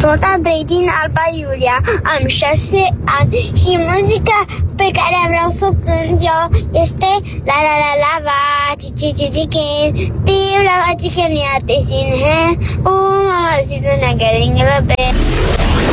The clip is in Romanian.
Sunt Andrei din Alba Iulia, am 6 ani și muzica pe care vreau să o cânt eu este la la la la va chicken Steve la va chicken ya te sin hai mama si una garing la be